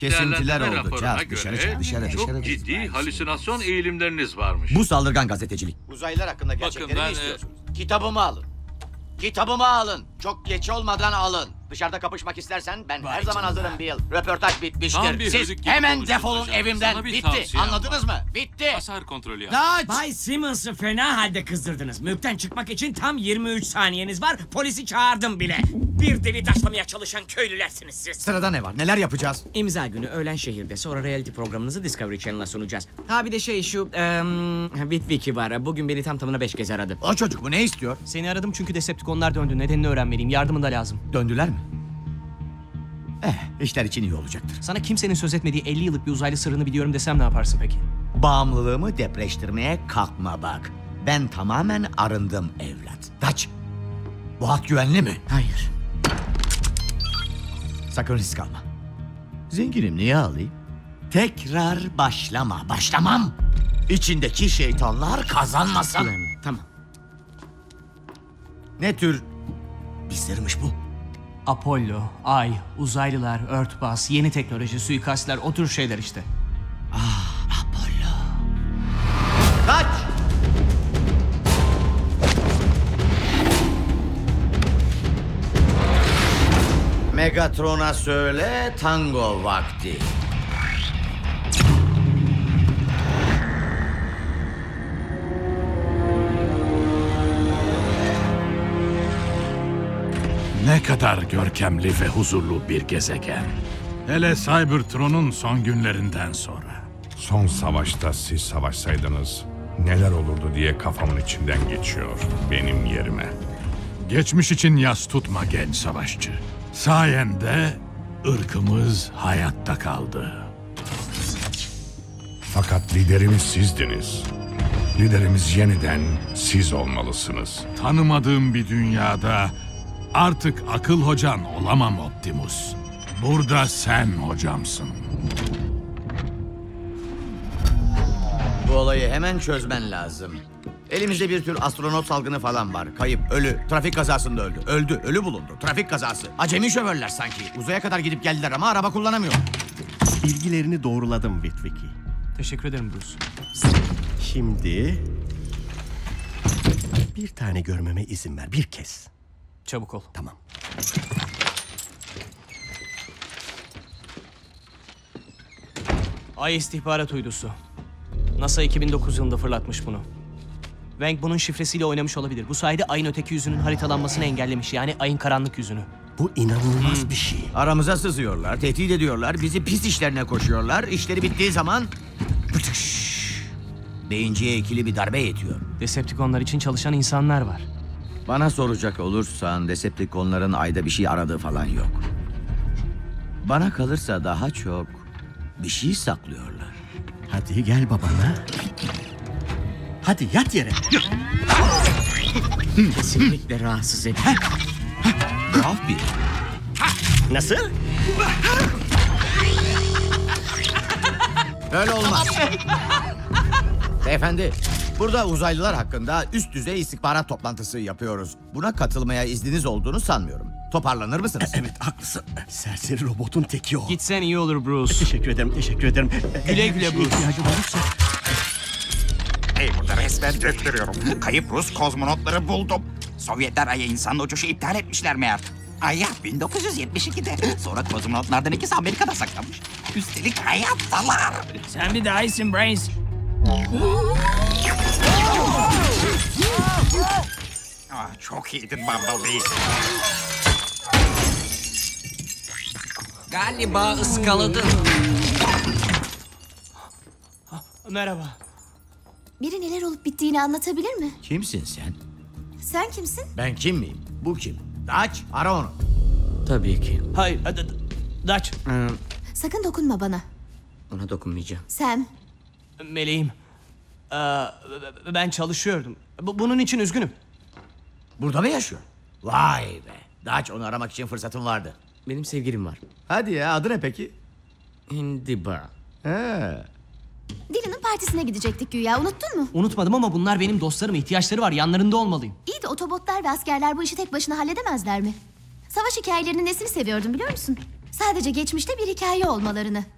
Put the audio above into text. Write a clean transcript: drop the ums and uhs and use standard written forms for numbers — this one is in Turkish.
Kesintiler değerlendirme oldu. raporuna Çağır, dışarı göre çık, dışarı. çok ciddi halüsinasyon eğilimleriniz varmış. Bu saldırgan gazetecilik. Uzaylılar hakkında gerçekleri ben, mi istiyorsunuz? Kitabımı alın. Kitabımı alın. Çok geç olmadan alın. Dışarıda kapışmak istersen ben her zaman hazırım Bill. Röportaj Tam bitmiştir. bir Siz hızık gibi hemen konuşuyorsun defolun hocam. evimden. Sana bir Bitti. tavsiyem Anladınız mı? Bitti. Hasar kontrolü yap. Kaç! Bay Simmons'ı fena halde kızdırdınız. Mülkten çıkmak için tam 23 saniyeniz var. Polisi çağırdım bile. Bir deli taşlamaya çalışan köylülersiniz siz. Sırada ne var? Neler yapacağız? İmza günü öğlen şehirde. Sonra reality programınızı Discovery Channel'a sunacağız. Ha bir de Witwiki var. Bugün beni tam tamına 5 kez aradı. O çocuk bu ne istiyor? Seni aradım çünkü Decepticonlar döndü. Nedenini öğrenmeliyim. Yardımın da lazım. Döndüler mi? İşler için iyi olacaktır. Sana kimsenin söz etmediği 50 yıllık bir uzaylı sırrını biliyorum desem ne yaparsın peki? Bağımlılığımı depreştirmeye kalkma bak. Ben tamamen arındım evlat. Kaç. Bu hat güvenli mi? Hayır. Sakın risk alma. Zenginim, niye alayım? Tekrar başlama. Başlamam. İçindeki şeytanlar kazanmasın. Tamam. Ne tür bir sırmış bu? Apollo, Ay, uzaylılar, örtbas, yeni teknoloji, suikastler o tür şeyler işte. Apollo. Kaç! Megatron'a söyle tango vakti. Ne kadar görkemli ve huzurlu bir gezegen. Hele Cybertron'un son günlerinden sonra. Son savaşta siz savaşsaydınız neler olurdu diye kafamın içinden geçiyor benim yerime. Geçmiş için yas tutma genç savaşçı. Sayende ırkımız hayatta kaldı. Fakat liderimiz sizdiniz. Liderimiz yeniden siz olmalısınız. Tanımadığım bir dünyada artık akıl hocan olamam Optimus. Burada sen hocamsın. Bu olayı hemen çözmen lazım. Elimizde bir tür astronot salgını falan var. Kayıp, ölü, trafik kazasında öldü. Ölü bulundu. Trafik kazası. Acemi şoförler sanki. Uzaya kadar gidip geldiler ama araba kullanamıyor. Bilgilerini doğruladım Witwicky. Teşekkür ederim Bruce. Şimdi bir tane görmeme izin ver. Bir kez. Çabuk ol. Tamam. Ay istihbarat uydusu. NASA 2009 yılında fırlatmış bunu. Wang bunun şifresiyle oynamış olabilir. Bu sayede ayın öteki yüzünün haritalanmasını engellemiş. Yani ayın karanlık yüzünü. Bu inanılmaz bir şey. Aramıza sızıyorlar, tehdit ediyorlar, bizi pis işlerine koşuyorlar. İşleri bittiği zaman pıtış, beyinciye ikili bir darbe yetiyor. Decepticonlar için çalışan insanlar var. Bana soracak olursan Decepticonların ayda bir şey aradığı falan yok. Bana kalırsa daha çok bir şey saklıyorlar. Hadi gel babana. Hadi yat yere. Kesinlikle rahatsız edici. Tuhaf bir. Nasıl? Öyle olmaz. Beyefendi, burada uzaylılar hakkında üst düzey istihbarat toplantısı yapıyoruz. Buna katılmaya izniniz olduğunu sanmıyorum. Toparlanır mısınız? Evet haklısın. Serseri robotun teki o. Gitsen iyi olur Bruce. Teşekkür ederim, teşekkür ederim. Güle Eğer bir güle şeye Bruce. ihtiyacım olursa Burada resmen gösteriyorum. Kayıp Rus kozmonotları buldum. Sovyetler Ay'a insan uçuşu iptal etmişler meğer. Ay'a 1972'de. Sonra kozmonotlardan ikisi Amerika'da saklanmış. Üstelik hayattalar. Sen bir daha iyisin Brains. Çok iyiydin Bumblebee. Galiba ıskaladın. Merhaba. Biri neler olup bittiğini anlatabilir mi? Kimsin sen? Sen kimsin? Ben kim miyim? Bu kim? Aç, ara onu. Tabii ki. Hayır, Dutch. Sakın dokunma bana. Ona dokunmayacağım. Sam, Meleğim. Ben çalışıyordum. Bunun için üzgünüm. Burada mı yaşıyor? Vay be. Daç, onu aramak için fırsatım vardı. Benim sevgilim var. Hadi ya, adı ne peki? Hindiba. He. Dylan'ın partisine gidecektik güya, unuttun mu? Unutmadım ama bunlar benim dostlarım. İhtiyaçları var. Yanlarında olmalıyım. İyi de otobotlar ve askerler bu işi tek başına halledemezler mi? Savaş hikayelerinin nesini seviyordum biliyor musun? Sadece geçmişte bir hikaye olmalarını.